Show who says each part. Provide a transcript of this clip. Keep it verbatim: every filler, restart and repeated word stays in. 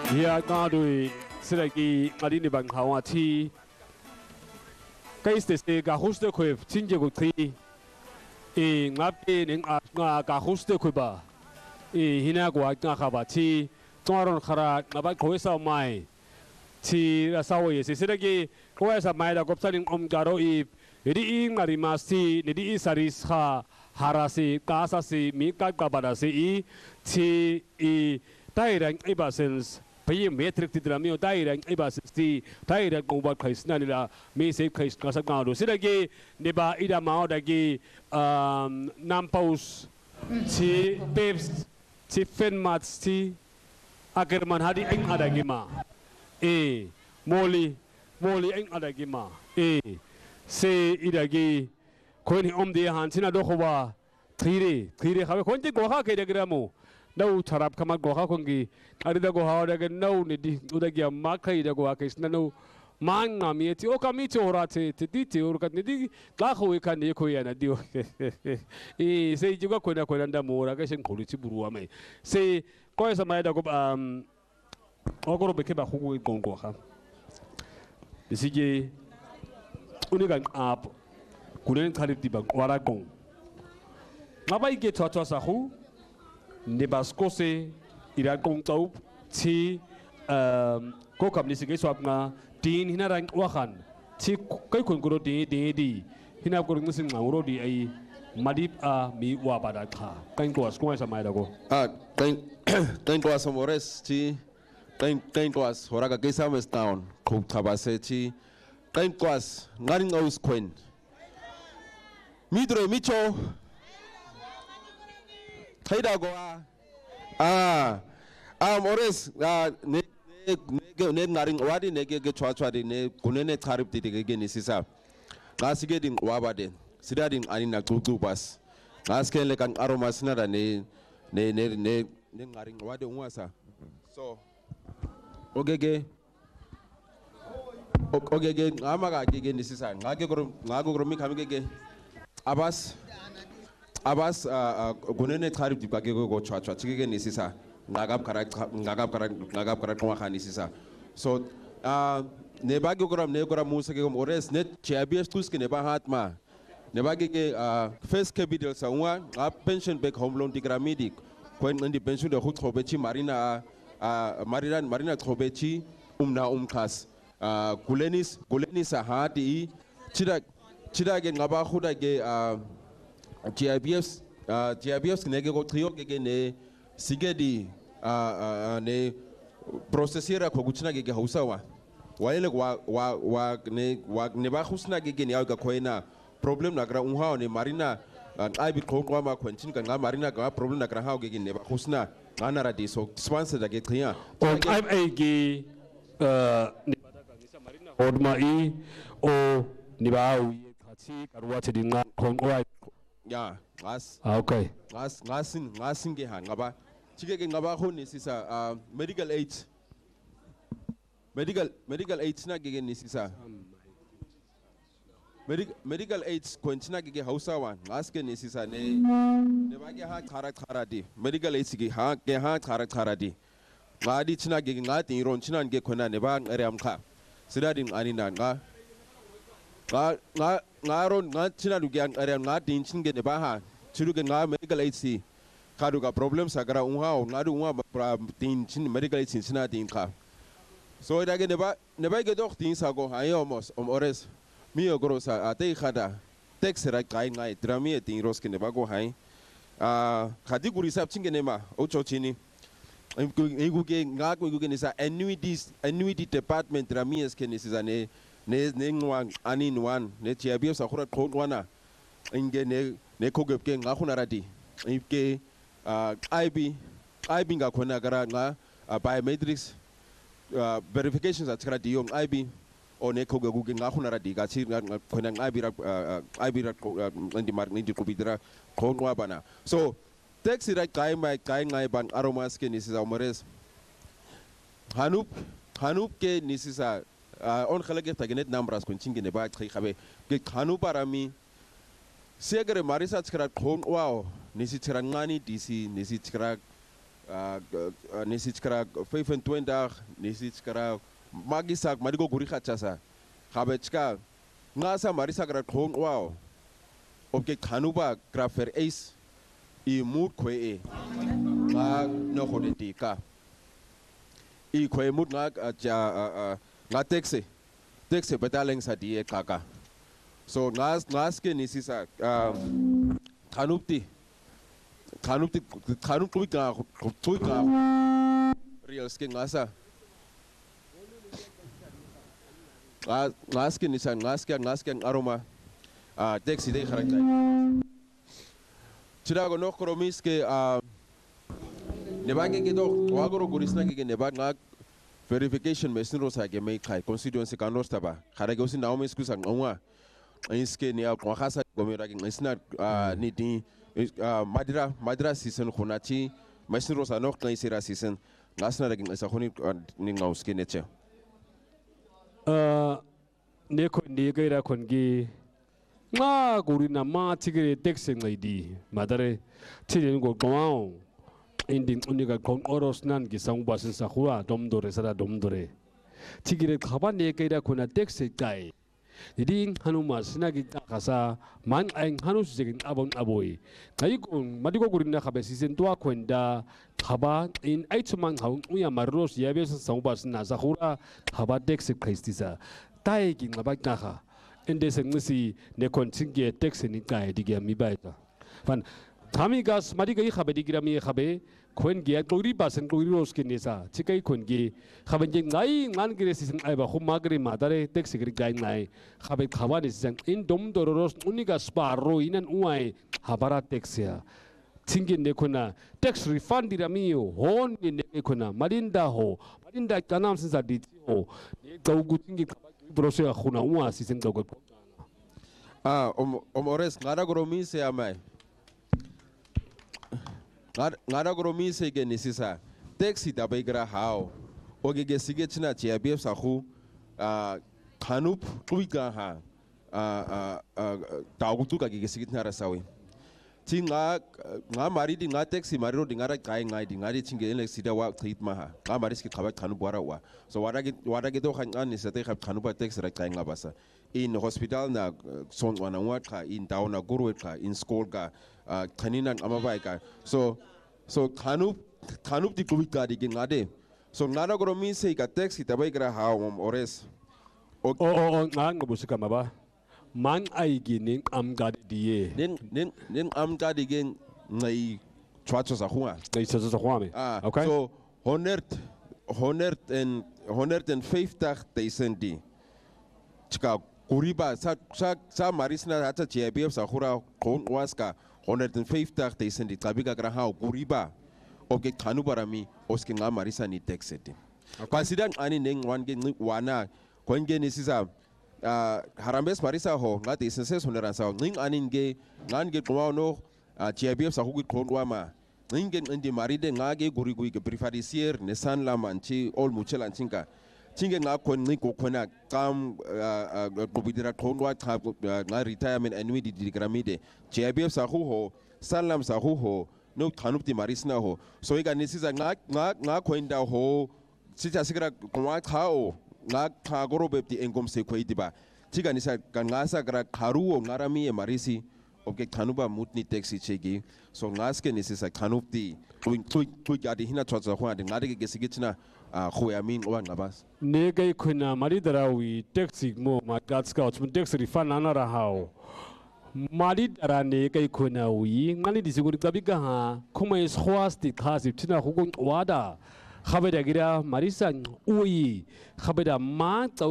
Speaker 1: Here Nadu Siraki Madini Bang Hawati Case the Gahusta Quip, Tinjago Tree, in Napi in Gahusta Quiba, in Hinagua Nakabati, Toron Hara, Nabakoesa Mai, Ti Rasawi, Siraki, Koesa Maida Gopsaling Om Garo Eve, Nidi Marimasi, Nidi Sarisha, Harasi, Kasasi, Mika Kabadasi, Ti E. Tyrant Ibasens, Pay metric to the Ramio Tyrant Ibas, Tyrant Gobak Case Nanila, May say Case Casagado, Sidagi, Neba Ida Maudagi, um, Nampos, T. Babes, T. Fenmats, T. Ackerman Hadi Eng Adagima, A. Molly, Molly Eng Adagima, A. Say Idagi, Queen Om de Hansina Dohova, Tiri, Tiri, have a quantity Gohaka de Gramo. No tarap kama goha kongi arida goha daga no ni di udagia makai da goha kais no manga mieti o kamiti orate te diti urkat ni di kako ikan ni ko yana dio e sei juga ko na ko nda mora ka sen kholi tiburu mai sei ko sa mai da go um ogoro beke ba hugo gongo ha bisije unigan ap kunen khalid di ba wara gong ngabai ke toto sa hu Nebaskose irakong taup ti ko kam ni sige swap nga tin hinarang wakan ti kai kun guro di di di hinap ko ngusing nguro di ai madip a mi wa pada kha kain ko asko sa mai dago
Speaker 2: ah kain kain ko asomores ti kain kain ko as horaga kesa mes town ko tabase ti kain ko as ngaring aus coin midro micho Haida goa ah ah mores ah ne ne ne naring wadi ne ge chwa chwa di ne kunene tharip di ge ge ni sisa ngasige ding wabade sida ding anina tutu bas ngaske le kan aroma sinara ne ne ne ne ne ngaring wadi unwasa so ogege ogege ngamaga ge ni sisa ngage gro ngago gro mi kamige ge abas Abas gunene tharip di bage go chwa chwa chige ni sisa ngagap kara ngagap kara ngagap kara kwa khani sisa so uh ne bage go ram ne go ram musa ge ores net chabias tus ke ne ba hat ma ne bage ke first capital sa wa pension back home loan di gramidi ko ndi pension de hut khobechi marina marina marina khobechi umna umkhas gulenis gulenis hati chida chida ge ngaba khuda ge G I B S, G I B S nege go trio gege ne sigedi ne processira ko guchina gege hausawa waile wa wa wa ne wa ne ba khusna gege ne aga koina problem na gra unha ne marina ai bi ko ko ma kwenchin kan marina ga problem na gra ha gege ne ba khusna ana ra di so sponsor da ge tria
Speaker 1: I'm a ge ne bada ka ngisa marina hodma i o ni ba wi khati karwa chedi nga khon oi
Speaker 2: Yeah, ngas.
Speaker 1: Ah, okay.
Speaker 2: Ngas ngasin ngasin ke ha ngaba. Chike ke ngaba ho ni sisa medical aid. Medical medical aid na ge ni sisa. Medical medical aid ko ntina ge Hausawa ngas ke ni sisa ne ne ba ge ha khara khara di. Medical aid ge ha ge ha khara khara di. Ngadi china ge ngati ron china ge kona ne ba ngare am kha. Sida din ani na nga nga nga ngaron nga china du gyang area nga tin chin ge ne ba ha chiru ge nga medical aid si ka du ga problem sa gara unha o nga du unha tin chin medical aid sin sina tin ka so da ge ne ba ne ba ge doch tin sa go ayo mos om ores mi o gro sa ate khada tax ra kai ngai drami tin ros ke ne ba go hai a khadi guri sap chin ge ne ma o cho chini egu ge nga ko egu ge ne sa annuities annuity department drami es ke ne sa ne ne ne ngwan anin wan ne chiabia sa khura khon wana inge ne ne kogep ke nga khuna radi ke ib ib nga khona gara nga biometrics verifications at kra di yong ib o ne koge gu nga khuna radi ga chi nga khona ib ra ib ra ndi mar ndi ko bidra khon wa bana so taxi ra kai mai kai ngai ban aromas ke ni sa mores hanup hanup ke ni sa on khalage tagenet namras kun chingi ne ba khai khabe ke khanu parami segere marisa chkra khon wao nisi chkra ngani disi nisi chkra nisichkara vijfentwintig nisichkara magisak marigo guricha chasa Habechka ngasa marisa gra khong wow obke khanuba grafer ace I mood kwe e nga no khode ka I kwe mood nga ja nga taxi taxi betaling sa die kaka so ngas ngas ke nisisa khanupti khanupti khanup kwe ka kwe ka real skin ngasa ngas ke nisa ngas ke ngas ke aroma taxi de kharakta Chirago no kromis ke nebage ke do wagoro gurisna ke nebag ngak verification mesin rosa ke mai khai constituency kanos taba kharage usi naomi skusa ngwa iske ne ko khasa gomera ke ngisna ni di madira madira season khunati mesin rosa no kai sira season ngasna ke ngisa khoni ni ngauske neche
Speaker 1: uh ne ko ni ga ra kongi nga gurina ma tigere taxi ngai di madare tinin go gwaw inding uniga kon oros nan gi sang basin sa khura domdore sara domdore tigere khaba ne kaira khona taxi kai diding hanuma sinagi khasa man ang hanu sigin abon aboy ngai gon madigo gurina khabe season twa kwenda khaba in aitman haun uya maros yabe sang basin na sa khura khaba taxi khaistisa tai gi ngaba kha Ende sengsi ne kontinge taxi ni kai diga mi baita fan thami gas mari gai khabe digira mi khabe khon ge gori basen gori ros ke nesa chikai khon ge khabe je ngai ngan gire sisan ai ba khuma gri madare taxi gri gai ngai khabe khawa ni sisan in dom doros uniga sparo inan uai habara taxi tinge ne khona tax refund dira mi hon ni ne khona marinda ho marinda kanam sinsa di ho ne gaugu tinge Brose a khuna wa si sen dogo
Speaker 2: ah om omores ngara gromi se amai ngara gromi se ge nisisa taxi da begra hao oge ge sige china che abf sa khu ah khanup tuiga ha ah ah tagutu ka ge sige tnara sawi tinga nga mari di nga taxi mari ro di ngara kai ngai di ngari chinge ele sida wa khit ma ha nga mari ski khaba khanu bora wa so wada ge wada ge do khan an ni sate khab khanu ba taxi ra kai nga basa in hospital na son wana wa kha in down na guru kha in school ka khanina amabai ka so so khanu khanu di kubi ka di ge ngade so ngara gro mi se ka taxi tabai gra ha ores
Speaker 1: o o nga ngobusika maba man ai ginin am gad die
Speaker 2: nen nen nen am gad gen ngai twacho sa khua
Speaker 1: ngai twacho sa khua me
Speaker 2: ah
Speaker 1: okay
Speaker 2: so honderd honderd en honderdvijftig duizend die chika kuriba sa sa sa marisna hata jbf sa khura kon waska honderdvijftig duizend die tabika gra ha kuriba oke khanu barami oske nga marisa ni texet consider ani nen wan gen wana kon gen isisa Uh, harambes marisa ho ngati senses honeran sa ning aninge ngange kwao no G B F sa hugi klondwa ma ninge ndi maride ngage guri gui ke prefadisier ne san la manchi all muchela chinga chinge nga kon ni ko kona kam ko bidira klondwa ta nga retirement annuity digramide G B F sa ho salam sa ho no thanupti marisna ho so iga nisisa nga nga nga koinda ho sita sikra kwa khao nga khagoro bepti engom se khoidiba tiga nisa ngasa gra kharuo ngarami e marisi obke khanuba mutni taxi chegi so ngaske nisisa khanupti tu tu gadi hina tsa khwa de ngade ge sigitna khoya min wa ngabas
Speaker 1: ne gai khuna mari darawi taxi mo ma gat scouts mun taxi rifan na rahao mari dara ne gai khuna wi ngani disiguri tabiga ha khumai khwasti khasip tina khugun wada khabeda gira marisan ui khabeda ma